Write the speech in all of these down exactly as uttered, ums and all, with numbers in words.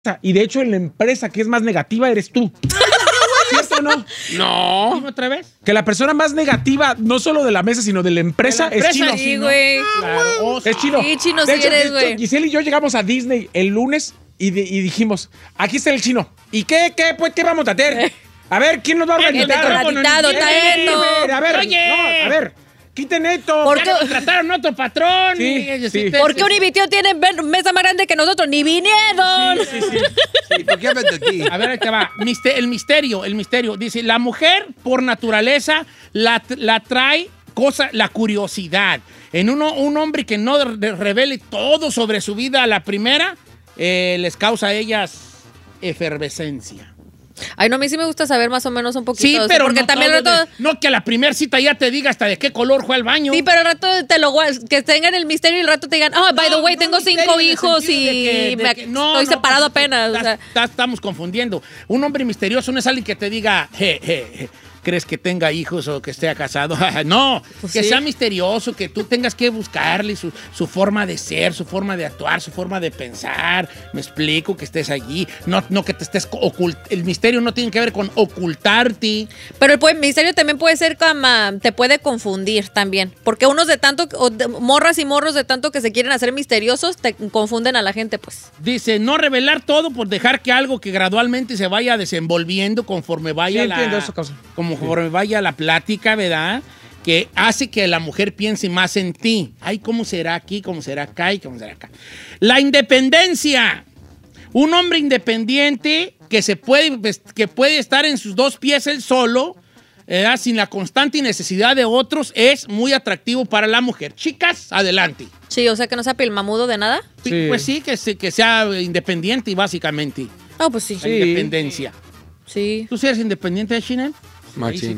Y de hecho, en la empresa que es más negativa eres tú. ¿Cierto o no? No. Dime otra vez. Que la persona más negativa, no solo de la mesa, sino de la empresa, De la es empresa, Chino. Sí, güey. Claro. Oh, Es Chino. Sí, Chino, de sí hecho, eres, de hecho, güey. Giselle y yo llegamos a Disney el lunes y, de- y dijimos, aquí está el Chino. ¿Y qué, qué, pues, qué vamos a hacer? A ver, ¿quién nos va a El organizar? contratado, ¿Quién? Taeto. A ver, Oye. no, a ver, quiten esto. ¿Por Ya qué? contrataron a otro patrón. Sí, y ellos sí. te- ¿Por qué Univision tiene ven- mesa más grande que nosotros? ¡Ni vinieron! Sí, sí, sí. Sí, ¿por qué hablas de ti? A ver, ahí te va. Mister- el misterio, el misterio. Dice, la mujer, por naturaleza, la, la trae cosa, la curiosidad. En uno, un hombre que no de- revele todo sobre su vida a la primera, eh, les causa a ellas efervescencia. Ay, no, a mí sí me gusta saber más o menos un poquito. Sí, de eso, pero porque no, también todo al rato... de- no que a la primera cita ya te diga hasta de qué color fue al baño. Sí, pero al rato te lo guas- que tengan el misterio y al rato te digan, oh, by the No, way, no tengo misterio cinco en el hijos sentido de y que- de me- que- no, estoy no, separado pues, apenas. o está- sea. está- estamos confundiendo. Un hombre misterioso no es alguien que te diga, je, je, je, ¿crees que tenga hijos o que esté casado? No, Pues que sí. sea misterioso, que tú tengas que buscarle su, su forma de ser, su forma de actuar, su forma de pensar. Me explico, que estés allí. No, no que te estés ocultando. El misterio no tiene que ver con ocultarte. Pero el pu- misterio también puede ser como, te puede confundir también. Porque unos de tanto, o de- morras y morros de tanto que se quieren hacer misteriosos, te confunden a la gente, pues. Dice, no revelar todo por dejar que algo que gradualmente se vaya desenvolviendo conforme vaya Sí, la... entiendo eso, causa. Como conforme vaya la plática, ¿verdad? Que hace que la mujer piense más en ti. Ay, ¿cómo será aquí? ¿Cómo será acá? ¿Y cómo será acá? La independencia. Un hombre independiente que, se puede, que puede estar en sus dos pies él solo, ¿verdad? Sin la constante necesidad de otros, es muy atractivo para la mujer. Chicas, adelante. Sí, o sea, que no sea pilmamudo de nada. Sí. Pues sí, que, se- que sea independiente, básicamente. Ah, pues sí. La Sí. independencia. Sí. ¿Tú sí eres independiente, Chinel? Machín.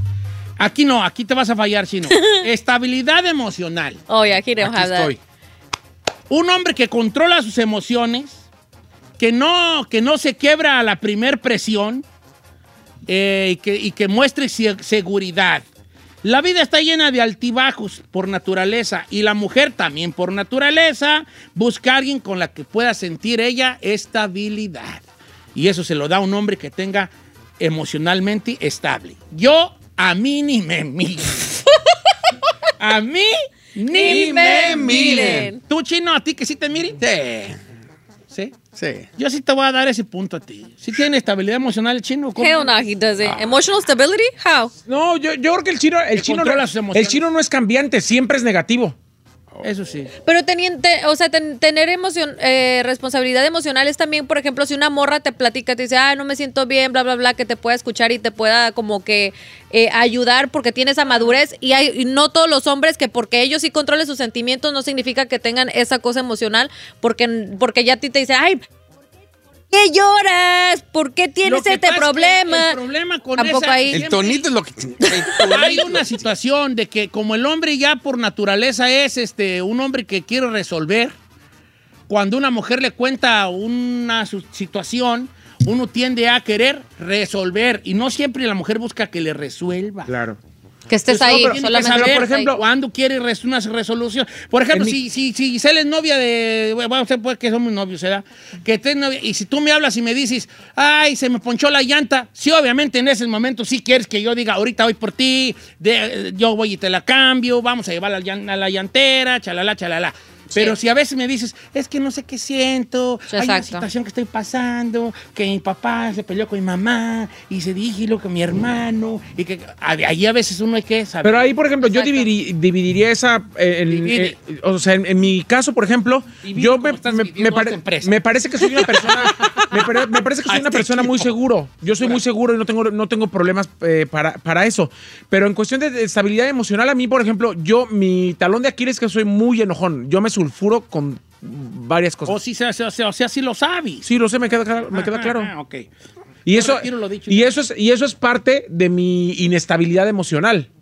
Aquí no, aquí te vas a fallar, Chino. Estabilidad emocional. Oh, yeah, he don't Aquí have that. estoy. Un hombre que controla sus emociones, que no, que no se quiebra a la primer presión eh, y, que, y que muestre se- seguridad. La vida está llena de altibajos por naturaleza y la mujer también por naturaleza busca a alguien con la que pueda sentir ella estabilidad. Y eso se lo da a un hombre que tenga emocionalmente estable. Yo, a mí ni me miren. A mí ni, Ni me me miren. miren. ¿Tú, Chino, a ti que sí te miren? Sí, Sí. sí. Yo sí te voy a dar ese punto a ti. ¿Sí tiene estabilidad emocional el Chino? ¿Cómo? Hell no, he doesn't. Emotional stability? How? No, yo, yo creo que el chino, el Que chino, controla no, sus emociones. el chino no es cambiante, siempre es negativo. Eso sí. Pero teniente, o sea, ten- tener emoción, eh, responsabilidad emocional es también, por ejemplo, si una morra te platica, te dice, ah, no me siento bien, bla, bla, bla, que te pueda escuchar y te pueda como que eh, ayudar porque tiene esa madurez. Y, hay, y no todos los hombres que porque ellos sí controlen sus sentimientos no significa que tengan esa cosa emocional porque, porque ya a ti te dice, ay, ¿por qué lloras? ¿Por qué tienes Lo que este pasa es que problema? El problema con Tampoco esa- ahí. El siempre- tonito es lo que... Hay una situación de que como el hombre ya por naturaleza es este, un hombre que quiere resolver, cuando una mujer le cuenta una su- situación, uno tiende a querer resolver y no siempre la mujer busca que le resuelva. Claro. Que estés Pues no, ahí, pero tiene que solamente saber, estés por ahí. ejemplo, cuando quiere res- una resolución. Por ejemplo, En si, mi- si, si Giselle es novia de... Bueno, usted puede que somos novios, ¿verdad? Que estés novia, y si tú me hablas y me dices, ay, se me ponchó la llanta, sí, obviamente en ese momento sí quieres que yo diga, ahorita voy por ti, de- yo voy y te la cambio, vamos a llevarla a la llan- a la llantera, chalala, chalala. Pero si a veces me dices, es que no sé qué siento, hay una Exacto. situación que estoy pasando, que mi papá se peleó con mi mamá y se dijo con mi hermano, y que a- ahí a veces uno hay que saber. Pero ahí, por ejemplo, yo Exacto. dividi- dividiría esa. eh, en- Divide. eh, o sea, en, en mi caso, por ejemplo, Divide yo como me, estás me- dividiendo me pare- esta empresa. me parece que soy una persona. me, pare- me parece que soy A una este persona muy equipo. seguro. Yo soy muy seguro y no tengo, no tengo problemas eh, para, para eso. Pero en cuestión de estabilidad emocional, a mí, por ejemplo, yo, mi talón de Aquiles es que soy muy enojón. Yo me sulfuro con varias cosas. O si o sea, o sea, o sea, sí lo sabes. Sí, lo sé, me queda, claro- me queda Ah, claro. ok. Y Yo eso, retiro lo dicho. y, eso es, y eso es parte de mi inestabilidad emocional.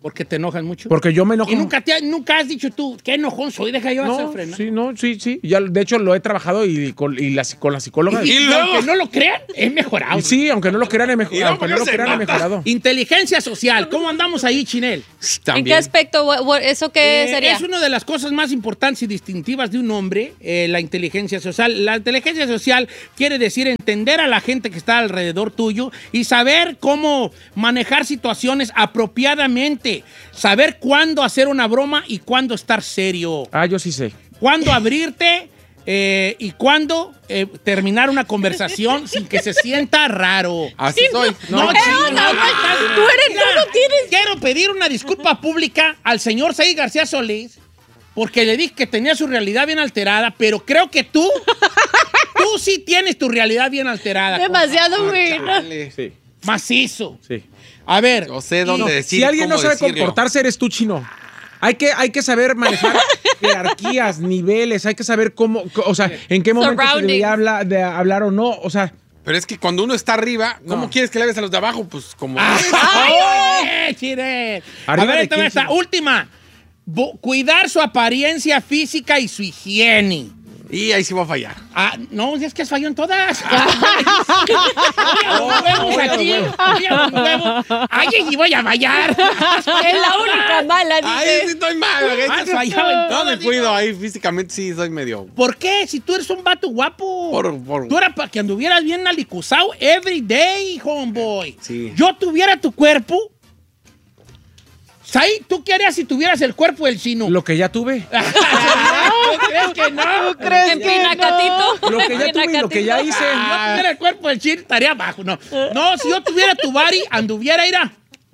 ¿Porque te enojas mucho? Porque yo me enojo. Y nunca, te, nunca has dicho tú, qué enojón soy, deja yo hacer No, frenar. sí, no, sí, sí. Ya, de hecho, lo he trabajado y con, y la, con la psicóloga. Y, Y y luego- aunque no lo crean, he mejorado. Y sí, aunque no lo crean, he, mejo- Y luego, aunque ¿por no qué lo se crean, he nota? mejorado. Inteligencia social, ¿cómo andamos ahí, Chinel? ¿En También. qué aspecto? Wha- wha- ¿Eso qué Eh, sería? Es una de las cosas más importantes y distintivas de un hombre, eh, la inteligencia social. La inteligencia social quiere decir entender a la gente que está alrededor tuyo y saber cómo manejar situaciones apropiadamente, saber cuándo hacer una broma y cuándo estar serio, Ah, yo sí sé. cuándo abrirte eh, y cuándo eh, terminar una conversación sin que se sienta raro. Así soy. No, No, chino, no, no, no, estás- tú eres- Mira, tú no tienes- Quiero pedir una disculpa pública al señor Said García Solís porque le dije que tenía su realidad bien alterada, pero creo que tú, tú sí tienes tu realidad bien alterada. Demasiado, güey. Chale. Sí, compa. Macizo. sí. A ver, Yo sé dónde No, decir. si alguien no cómo sabe decirlo. comportarse, eres tú, Chino. Hay que, hay que saber manejar jerarquías, niveles, hay que saber cómo, co- o sea, en qué momento se Surroundings. debería hablar, de hablar o no. O sea, Pero es que cuando uno está arriba, ¿cómo No. quieres que le hables a los de abajo? Pues como. ¡ay, chile! A Arriba ver, de esta, quién, esta Chino. última. Bo- cuidar su apariencia física y su higiene. Y ahí sí voy a fallar. Ah, no, es que has fallado en todas. Voy a los huevos aquí. Voy a los huevos. Ay, y voy a fallar. Es la única mala, Ay, sí dice. estoy mal. güey. Has fallado en No todas. me cuido ahí físicamente, sí, soy medio. ¿Por qué? Si tú eres un vato guapo. Por- por- Tú eras para que anduvieras bien alicuzado every day, homeboy. Sí. Yo tuviera tu cuerpo. ¿Sai? ¿Tú qué harías si tuvieras el cuerpo del chino? lo que ya tuve. ¿Tú crees que no? crees En que Pinacatito. Lo que ya tuve y lo que ya hice. Si yo tuviera el cuerpo del chino, estaría abajo. No, no, si yo tuviera tu body, anduviera, ira.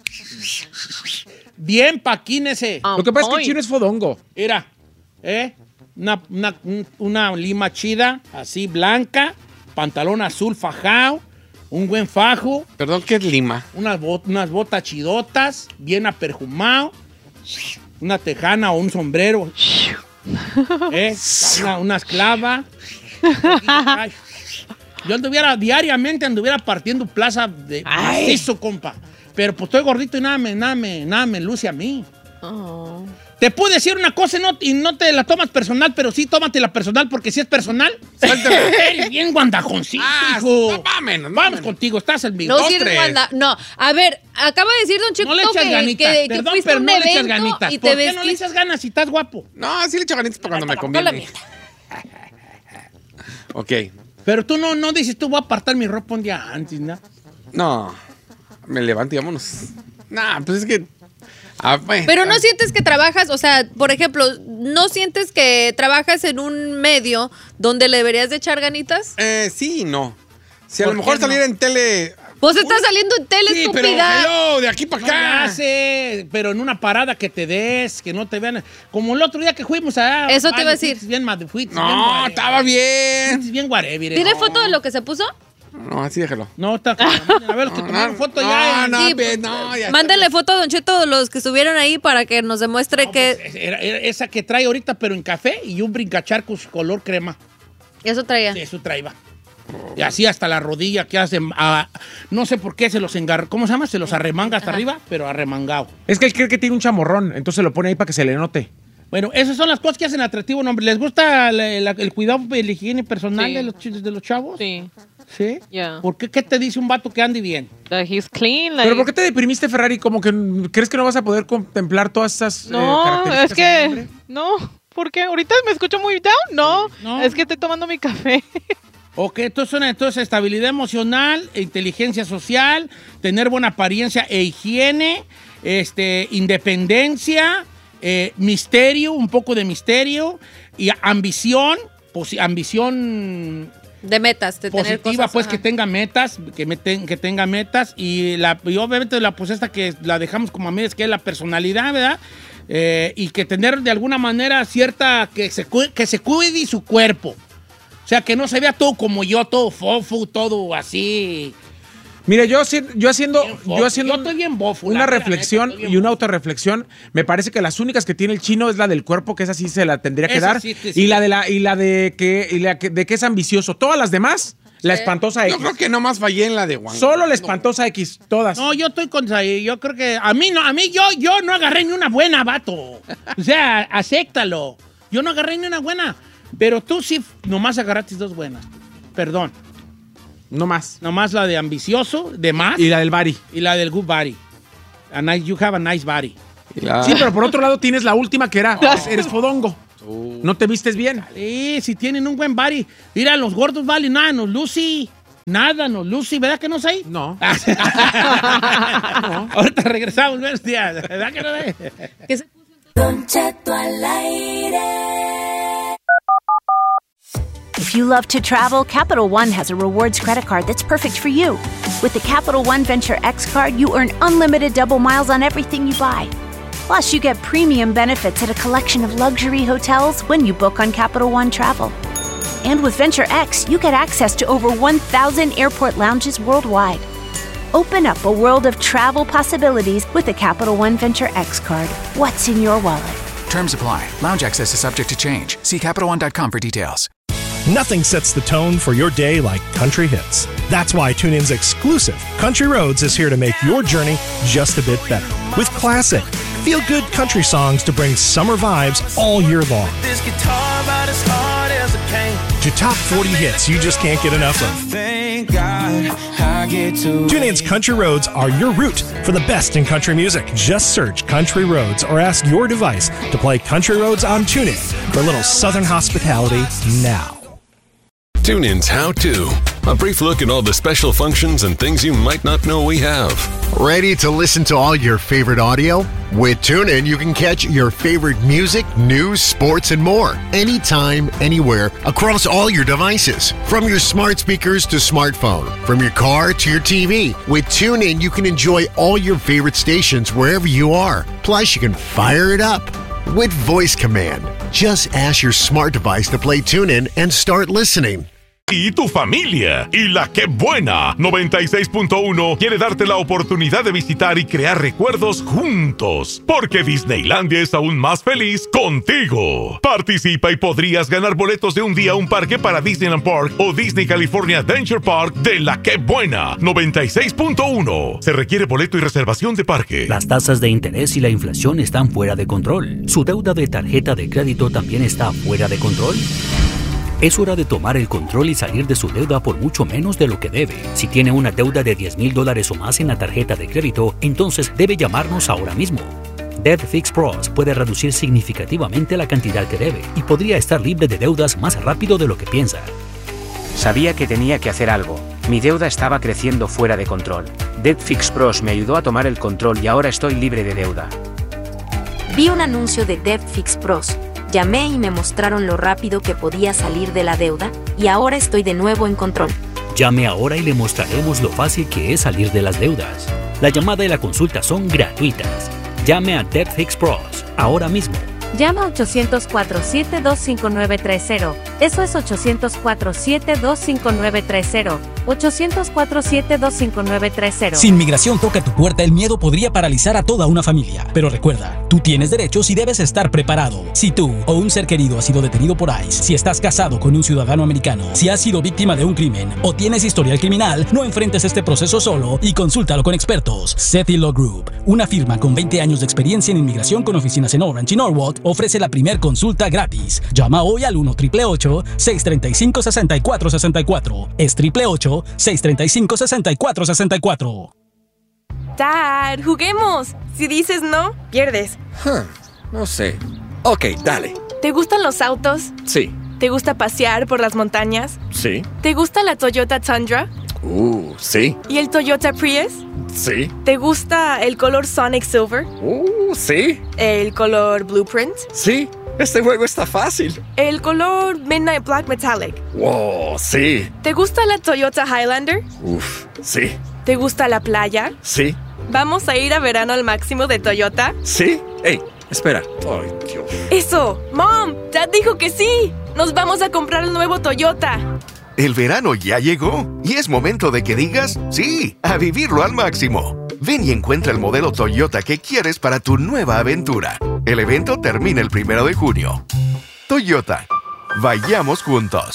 Bien paquínese. Lo que pasa es que Ay. el Chino es fodongo. Mira, ¿eh? Una, una, una lima chida, así blanca, pantalón azul fajado, un buen fajo, Perdón, ¿qué es Lima? unas, bot- unas botas chidotas, bien aperjumado, una tejana o un sombrero, ¿eh? Una, una esclava. Ay, yo anduviera, diariamente anduviera partiendo plaza de macizo, compa. Pero pues estoy gordito y nada me, nada me, nada me luce a mí. Oh. Te puedo decir una cosa y no, y no te la tomas personal, pero sí tómatela personal, porque si es personal, eres bien guandajoncito, Ah, hijo. no mames, no Vamos mames. contigo, estás en mi No, Dos, sí eres tres. guanda- No, a ver, acaba de decir Don Chico No le echas que, ganitas. que, que Perdón, fuiste pero a un no le echas evento ganitas. y ¿Por te qué no le vestiste. echas ganas si estás guapo? No, sí le echo ganitas para cuando me Tampoco la conviene. mienta. Ok. Pero tú no, no dices, tú voy a apartar mi ropa un día antes, ¿no? No. Me levanto y vámonos. Nah, pues es que. Ah, bueno. Pero no sientes que trabajas, o sea, por ejemplo, ¿no sientes que trabajas en un medio donde le deberías de echar ganitas? Eh, sí y no. Si a lo ¿Por mejor qué no? salir en tele. Pues estás saliendo en tele, Sí, pero estúpida. hello, de aquí para No le acá. hace, pero en una parada que te des, que no te vean. Como el otro día que fuimos a. Eso te iba a decir. Bien, mad- fuiste bien No, whatever. estaba bien. Fuiste bien whatever, eh. ¿Tiene foto de lo que se puso? No, así déjalo. No, está. A ver, los que tomaron foto ya. No, eh. no, Sí, pues, no, ya. Mándenle foto a Don Cheto los que estuvieron ahí para que nos demuestre No, que pues, era- era esa que trae ahorita, pero en café y un brincacharcos color crema. eso traía. Sí, eso traía. Y así hasta la rodilla que hacen. ah, no sé por qué se los engar... ¿Cómo se llama? Se los arremanga hasta arriba, pero arremangado. Es que él cree que tiene un chamorrón, entonces lo pone ahí para que se le note. Bueno, esas son las cosas que hacen atractivo a un hombre. ¿Les gusta la- la- el cuidado y la higiene personal Sí. de, los, ch- de los chavos? Sí. ¿Sí? Yeah. ¿Por qué? ¿Qué te dice un vato que ande bien? That he's clean. Like, ¿Pero por qué te deprimiste, Ferrari? Como que mm, crees que no vas a poder contemplar todas esas eh, No, características es en el hombre? que. No. ¿Por qué? ¿Ahorita me escucho muy down? No. No. Es que estoy tomando mi café. Ok, entonces, son entonces estabilidad emocional, inteligencia social, tener buena apariencia e higiene, este, independencia, eh, misterio, un poco de misterio, y ambición, posi- ambición De metas, de tener positiva, cosas. pues ajá. que tenga metas, que, me ten- que tenga metas, y, la, y obviamente la pues esta que la dejamos como a medias, que es la personalidad, ¿verdad? Eh, y que tener de alguna manera cierta, que se, cu- que se cuide su cuerpo. O sea, que no se vea todo como yo, todo fofo, todo así. Mire, yo, haci- yo haciendo, Bien fofo. yo haciendo Yo estoy bien bofo, una la mera reflexión neta, estoy bien y una bofo. autorreflexión, me parece que las únicas que tiene el Chino es la del cuerpo, que esa sí se la tendría que Esa dar, sí, sí, sí. y la de la y la de que y la que- de que es ambicioso. Todas las demás La espantosa X. Yo creo que nomás fallé en la de Juan. Solo la espantosa X, todas. No, yo estoy contra ahí. Yo creo que a mí no, a mí yo, yo no agarré ni una buena, vato. O sea, acéptalo. Yo no agarré ni una buena. Pero tú sí, nomás agarraste dos buenas. Perdón. No más. Nomás la de ambicioso, de más. Y la del body. Y la del good body. A nice, you have a nice body. La... Sí, pero por otro lado tienes la última que era, eres fodongo. Uh. No te vistes bien. Sí, si tienen un buen body. Mira, los gordos valen nada, nos lucy. Nada, nos lucy. ¿Verdad que no es ahí? No. No. Ahorita regresamos, buenos días. ¿Verdad que no es? ¿Qué se puso? Don Cheto al aire. If you love to travel, Capital One has a rewards credit card that's perfect for you. With the Capital One Venture X card, you earn unlimited double miles on everything you buy. Plus, you get premium benefits at a collection of luxury hotels when you book on Capital One Travel. And with Venture X, you get access to over one thousand airport lounges worldwide. Open up a world of travel possibilities with the Capital One Venture X card. What's in your wallet? Terms apply. Lounge access is subject to change. See Capital One dot com for details. Nothing sets the tone for your day like country hits. That's why TuneIn's exclusive Country Roads is here to make your journey just a bit better. With classic, feel-good country songs to bring summer vibes all year long. This guitar about as hard as a cane. To top forty hits you just can't get enough of. Thank God I get to TuneIn's Country Roads are your route for the best in country music. Just search Country Roads or ask your device to play Country Roads on TuneIn for a little southern hospitality now. TuneIn's How To. A brief look at all the special functions and things you might not know we have. Ready to listen to all your favorite audio? With TuneIn, you can catch your favorite music, news, sports, and more. Anytime, anywhere, across all your devices. From your smart speakers to smartphone. From your car to your T V. With TuneIn, you can enjoy all your favorite stations wherever you are. Plus, you can fire it up with voice command. Just ask your smart device to play TuneIn and start listening. Y tu familia. Y la que buena. noventa y seis punto uno quiere darte la oportunidad de visitar y crear recuerdos juntos. Porque Disneylandia es aún más feliz contigo. Participa y podrías ganar boletos de un día a un parque para Disneyland Park o Disney California Adventure Park de la que buena. noventa y seis punto uno. Se requiere boleto y reservación de parque. Las tasas de interés y la inflación están fuera de control. ¿Su deuda de tarjeta de crédito también está fuera de control? Es hora de tomar el control y salir de su deuda por mucho menos de lo que debe. Si tiene una deuda de diez mil dólares o más en la tarjeta de crédito, entonces debe llamarnos ahora mismo. Debt Fix Pros puede reducir significativamente la cantidad que debe y podría estar libre de deudas más rápido de lo que piensa. Sabía que tenía que hacer algo. Mi deuda estaba creciendo fuera de control. Debt Fix Pros me ayudó a tomar el control y ahora estoy libre de deuda. Vi un anuncio de Debt Fix Pros. Llamé y me mostraron lo rápido que podía salir de la deuda y ahora estoy de nuevo en control. Llame ahora y le mostraremos lo fácil que es salir de las deudas. La llamada y la consulta son gratuitas. Llame a Debt Fix Pros ahora mismo. Llama ocho cero cuatro, siete dos cinco nueve tres cero. Eso es ocho cero cuatro, siete dos cinco nueve tres cero. ocho cero cuatro, siete dos cinco nueve tres cero. Si inmigración toca tu puerta, el miedo podría paralizar a toda una familia. Pero recuerda, tú tienes derechos y debes estar preparado. Si tú o un ser querido ha sido detenido por ICE, si estás casado con un ciudadano americano, si has sido víctima de un crimen o tienes historial criminal, no enfrentes este proceso solo y consúltalo con expertos. Sethi Law Group, una firma con veinte años de experiencia en inmigración con oficinas en Orange y Norwalk, ofrece la primer consulta gratis. Llama hoy al uno, ocho ocho ocho, seis tres cinco, seis cuatro seis cuatro. Es ocho ocho ocho, seis tres cinco, seis cuatro seis cuatro. Dad, juguemos. Si dices no, pierdes. Huh, no sé. Ok, dale. ¿Te gustan los autos? Sí. ¿Te gusta pasear por las montañas? Sí. ¿Te gusta la Toyota Tundra? Uh, sí. ¿Y el Toyota Prius? Sí. ¿Te gusta el color Sonic Silver? Uh, sí. ¿El color Blueprint? Sí. Este juego está fácil. ¿El color Midnight Black Metallic? Wow, sí. ¿Te gusta la Toyota Highlander? Uf, sí. ¿Te gusta la playa? Sí. ¿Vamos a ir a verano al máximo de Toyota? Sí. Ey, espera. Ay, Dios. ¡Eso! ¡Mom! ¡Dad dijo que sí! ¡Nos vamos a comprar el nuevo Toyota! El verano ya llegó y es momento de que digas sí, a vivirlo al máximo. Ven y encuentra el modelo Toyota que quieres para tu nueva aventura. El evento termina el primero de junio. Toyota. Vayamos juntos.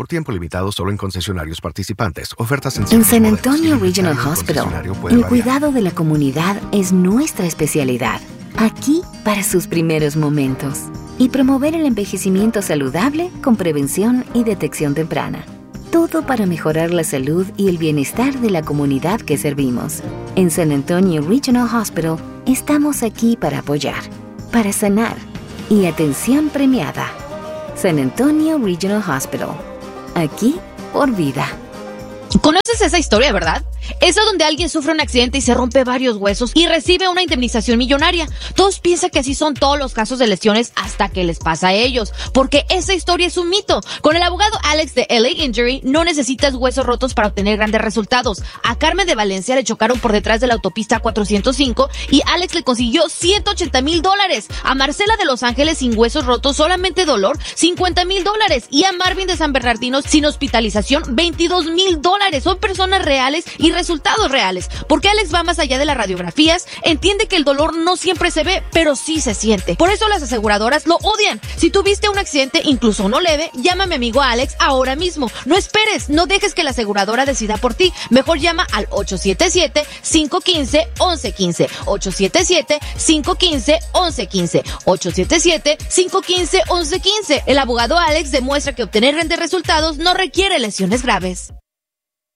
Por tiempo limitado solo en concesionarios participantes. Ofertas en En San Antonio Regional Hospital, puede el variar. cuidado de la comunidad es nuestra especialidad. Aquí para sus primeros momentos. Y promover el envejecimiento saludable con prevención y detección temprana. Todo para mejorar la salud y el bienestar de la comunidad que servimos. En San Antonio Regional Hospital, estamos aquí para apoyar, para sanar y atención premiada. San Antonio Regional Hospital. Aquí por vida. ¿Conoces esa historia, verdad? Esa donde alguien sufre un accidente y se rompe varios huesos y recibe una indemnización millonaria. Todos piensan que así son todos los casos de lesiones hasta que les pasa a ellos, porque esa historia es un mito. Con el abogado Alex de L A Injury no necesitas huesos rotos para obtener grandes resultados. A Carmen de Valencia le chocaron por detrás de la autopista cuatrocientos cinco y Alex le consiguió ciento ochenta mil dólares. A Marcela de Los Ángeles sin huesos rotos, solamente dolor, cincuenta mil dólares. Y a Marvin de San Bernardino sin hospitalización, veintidós mil dólares. Son personas reales y resultados reales, porque Alex va más allá de las radiografías, entiende que el dolor no siempre se ve, pero sí se siente. Por eso las aseguradoras lo odian. Si tuviste un accidente, incluso no leve, llama a mi amigo Alex ahora mismo. No esperes, no dejes que la aseguradora decida por ti. Mejor llama al ocho siete siete, cinco uno cinco, once quince, ocho siete siete, cinco uno cinco, once quince, ocho siete siete, cinco uno cinco, once quince. El abogado Alex demuestra que obtener grandes resultados no requiere lesiones graves.